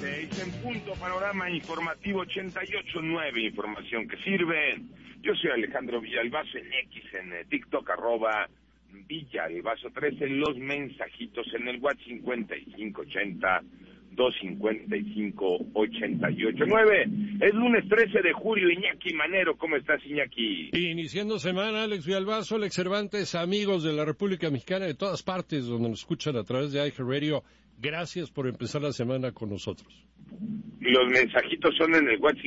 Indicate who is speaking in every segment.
Speaker 1: 6 en punto, panorama informativo 88.9, información que sirve. Yo soy Alejandro Villalbazo en X, en TikTok, @Villalbazo3, en los mensajitos en el WhatsApp 5580-255-889. Es lunes 13 de julio, Iñaki Manero, ¿cómo estás, Iñaki?
Speaker 2: Iniciando semana, Alex Villalbazo, Alex Cervantes, amigos de la República Mexicana, de todas partes donde nos escuchan a través de iHeartRadio, gracias por empezar la semana con nosotros.
Speaker 1: Los mensajitos son en el WhatsApp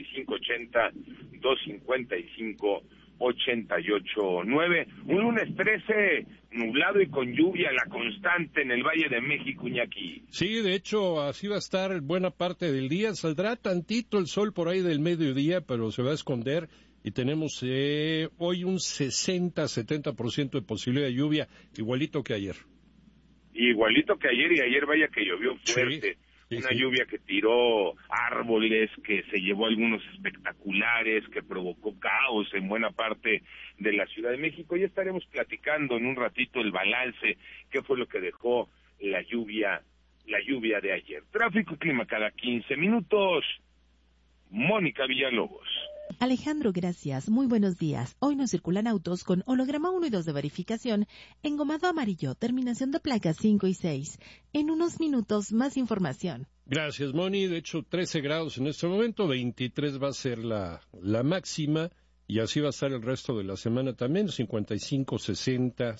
Speaker 1: 5580-255-889. Un lunes 13, nublado y con lluvia, la constante en el Valle de México, Iñaki.
Speaker 2: Sí, de hecho, así va a estar buena parte del día. Saldrá tantito el sol por ahí del mediodía, pero se va a esconder. Y tenemos hoy un 60-70% de posibilidad de lluvia, igualito que ayer.
Speaker 1: Igualito que ayer, y ayer vaya que llovió fuerte. Sí, una lluvia que tiró árboles, que se llevó algunos espectaculares, que provocó caos en buena parte de la Ciudad de México. Ya estaremos platicando en un ratito el balance, qué fue lo que dejó la lluvia de ayer. Tráfico y clima cada 15 minutos. Mónica Villalobos.
Speaker 3: Alejandro, gracias. Muy buenos días. Hoy no circulan autos con holograma 1 y 2 de verificación, engomado amarillo, terminación de placas 5 y 6. En unos minutos, más información.
Speaker 2: Gracias, Moni. De hecho, 13 grados en este momento, 23 va a ser la máxima, y así va a estar el resto de la semana también, 55, 60,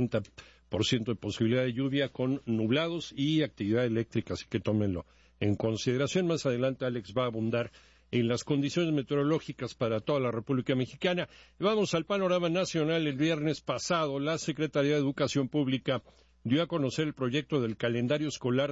Speaker 2: 70% de posibilidad de lluvia con nublados y actividad eléctrica, así que tómenlo en consideración. Más adelante, Alex va a abundar en las condiciones meteorológicas para toda la República Mexicana. Vamos al panorama nacional. El viernes pasado, la Secretaría de Educación Pública dio a conocer el proyecto del calendario escolar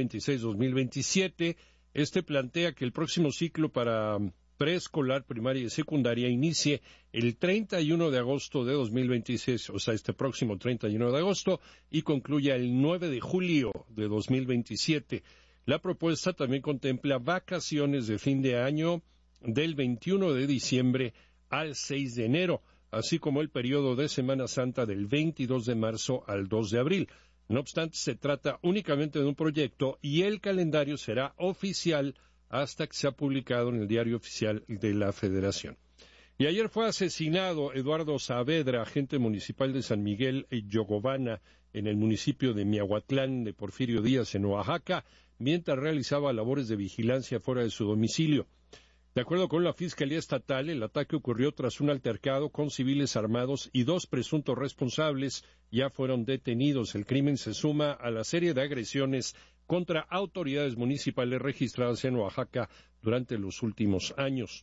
Speaker 2: 2026-2027. Este plantea que el próximo ciclo para preescolar, primaria y secundaria inicie el 31 de agosto de 2026, o sea, este próximo 31 de agosto, y concluya el 9 de julio de 2027. La propuesta también contempla vacaciones de fin de año del 21 de diciembre al 6 de enero, así como el periodo de Semana Santa del 22 de marzo al 2 de abril. No obstante, se trata únicamente de un proyecto y el calendario será oficial hasta que sea publicado en el Diario Oficial de la Federación. Y ayer fue asesinado Eduardo Saavedra, agente municipal de San Miguel Yogobana, en el municipio de Miahuatlán de Porfirio Díaz, en Oaxaca, mientras realizaba labores de vigilancia fuera de su domicilio. De acuerdo con la Fiscalía Estatal, el ataque ocurrió tras un altercado con civiles armados y 2 presuntos responsables ya fueron detenidos. El crimen se suma a la serie de agresiones contra autoridades municipales registradas en Oaxaca durante los últimos años.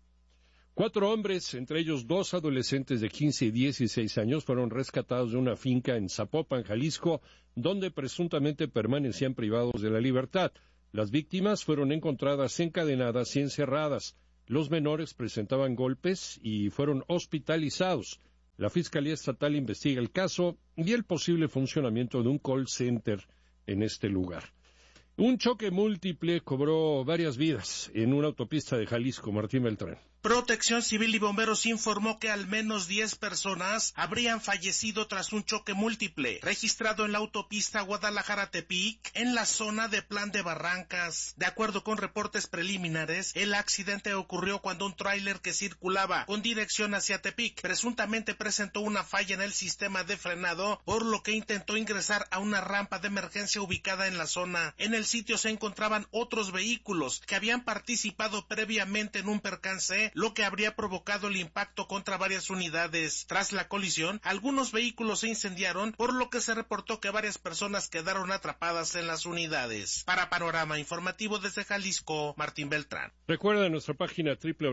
Speaker 2: 4 hombres, entre ellos 2 adolescentes de 15 y 16 años, fueron rescatados de una finca en Zapopan, Jalisco, donde presuntamente permanecían privados de la libertad. Las víctimas fueron encontradas encadenadas y encerradas. Los menores presentaban golpes y fueron hospitalizados. La Fiscalía Estatal investiga el caso y el posible funcionamiento de un call center en este lugar. Un choque múltiple cobró varias vidas en una autopista de Jalisco. Martín Beltrán.
Speaker 4: Protección Civil y Bomberos informó que al menos 10 personas habrían fallecido tras un choque múltiple registrado en la autopista Guadalajara-Tepic en la zona de Plan de Barrancas. De acuerdo con reportes preliminares, el accidente ocurrió cuando un tráiler que circulaba con dirección hacia Tepic presuntamente presentó una falla en el sistema de frenado, por lo que intentó ingresar a una rampa de emergencia ubicada en la zona. En el sitio se encontraban otros vehículos que habían participado previamente en un percance, lo que habría provocado el impacto contra varias unidades. Tras la colisión, algunos vehículos se incendiaron, por lo que se reportó que varias personas quedaron atrapadas en las unidades. Para Panorama Informativo desde Jalisco, Martín Beltrán.
Speaker 2: Recuerda nuestra página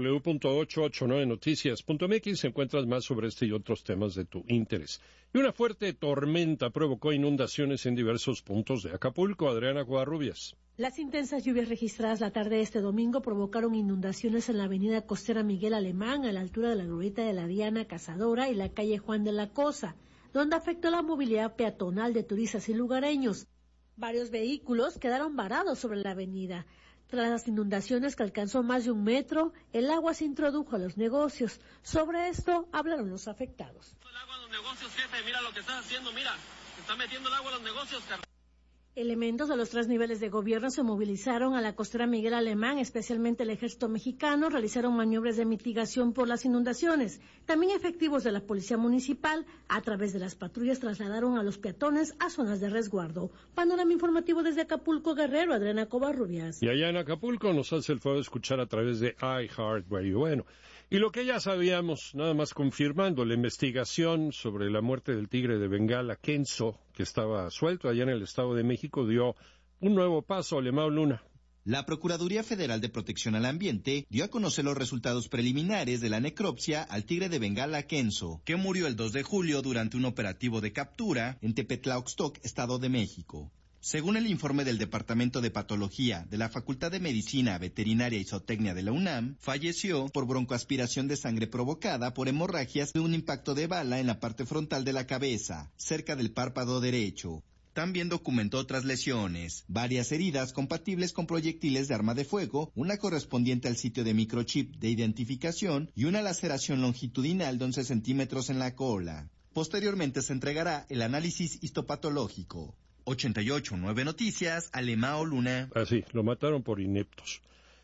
Speaker 2: www.889noticias.mx, encuentras más sobre este y otros temas de tu interés. Y una fuerte tormenta provocó inundaciones en diversos puntos de Acapulco. Adriana Covarrubias.
Speaker 5: Las intensas lluvias registradas la tarde de este domingo provocaron inundaciones en la avenida costera Miguel Alemán, a la altura de la glorieta de la Diana Cazadora y la calle Juan de la Cosa, donde afectó la movilidad peatonal de turistas y lugareños. Varios vehículos quedaron varados sobre la avenida. Tras las inundaciones que alcanzó más de 1 metro, el agua se introdujo a los negocios. Sobre esto hablaron los afectados.
Speaker 6: El agua a los negocios, jefe, mira lo que estás haciendo, mira, se está metiendo el agua a los negocios, carnal.
Speaker 5: Elementos de los 3 niveles de gobierno se movilizaron a la costera Miguel Alemán, especialmente el ejército mexicano, realizaron maniobras de mitigación por las inundaciones. También efectivos de la policía municipal, a través de las patrullas, trasladaron a los peatones a zonas de resguardo. Panorama informativo desde Acapulco, Guerrero, Adriana Covarrubias.
Speaker 2: Y allá en Acapulco nos hace el favor de escuchar a través de iHeartRadio. Bueno, y lo que ya sabíamos, nada más confirmando, la investigación sobre la muerte del tigre de Bengala, Kenzo, que estaba suelto allá en el Estado de México, dio un nuevo paso. Alemão Luna.
Speaker 6: La Procuraduría Federal de Protección al Ambiente dio a conocer los resultados preliminares de la necropsia al tigre de Bengala Kenzo, que murió el 2 de julio durante un operativo de captura en Tepetlaoxtoc, Estado de México. Según el informe del Departamento de Patología de la Facultad de Medicina, Veterinaria y Zootecnia de la UNAM, falleció por broncoaspiración de sangre provocada por hemorragias de un impacto de bala en la parte frontal de la cabeza, cerca del párpado derecho. También documentó otras lesiones, varias heridas compatibles con proyectiles de arma de fuego, una correspondiente al sitio de microchip de identificación y una laceración longitudinal de 11 centímetros en la cola. Posteriormente se entregará el análisis histopatológico. 88.9 Noticias, Alemão Luna.
Speaker 2: Así, lo mataron por ineptos.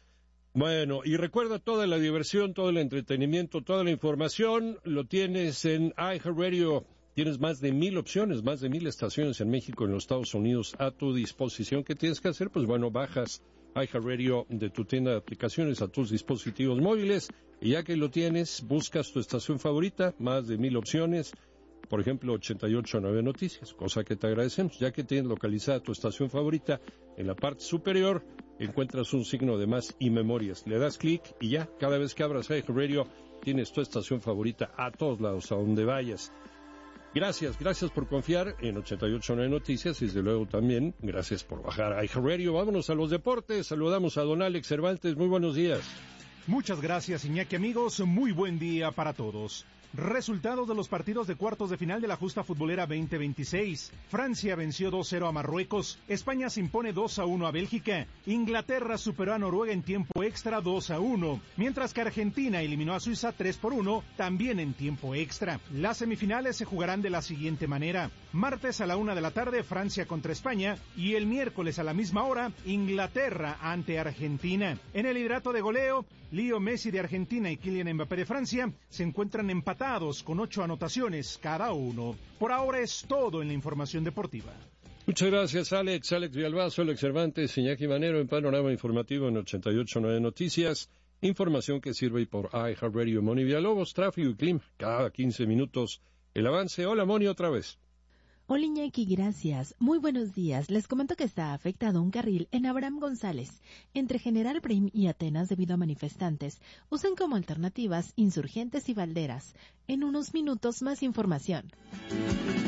Speaker 2: Bueno, y recuerda, toda la diversión, todo el entretenimiento, toda la información, lo tienes en iHeartRadio. Tienes más de 1,000 opciones, más de 1,000 estaciones en México y en los Estados Unidos a tu disposición. ¿Qué tienes que hacer? Pues bueno, bajas iHeartRadio de tu tienda de aplicaciones a tus dispositivos móviles, y ya que lo tienes, buscas tu estación favorita, más de 1,000 opciones. Por ejemplo, 88.9 Noticias, cosa que te agradecemos. Ya que tienes localizada tu estación favorita, en la parte superior encuentras un signo de más y memorias. Le das clic y ya, cada vez que abras iHeartRadio, tienes tu estación favorita a todos lados, a donde vayas. Gracias por confiar en 88.9 Noticias y desde luego también gracias por bajar a iHeartRadio. Vámonos a los deportes. Saludamos a don Alex Cervantes. Muy buenos días.
Speaker 7: Muchas gracias, Iñaki, amigos. Muy buen día para todos. Resultados de los partidos de cuartos de final de la Justa Futbolera 2026. Francia venció 2-0 a Marruecos, España se impone 2-1 a Bélgica, Inglaterra superó a Noruega en tiempo extra 2-1, mientras que Argentina eliminó a Suiza 3-1, también en tiempo extra. Las semifinales se jugarán de la siguiente manera: martes a la 1 de la tarde, Francia contra España, y el miércoles a la misma hora, Inglaterra ante Argentina. En el liderato de goleo, Leo Messi de Argentina y Kylian Mbappé de Francia se encuentran empatados con 8 anotaciones cada uno. Por ahora es todo en la información deportiva.
Speaker 2: Muchas gracias, Alex Villalbazo, Alex Cervantes, Iñaki Manero en Panorama Informativo en 88.9 Noticias. Información que sirve por iHeartRadio. Moni Villalobos, tráfico y clima, cada 15 minutos. El avance. Hola, Moni, otra vez.
Speaker 3: Hola, Iñaki, gracias. Muy buenos días. Les comento que está afectado un carril en Abraham González, entre General Prim y Atenas, debido a manifestantes. Usen como alternativas Insurgentes y Valderas. En unos minutos más información.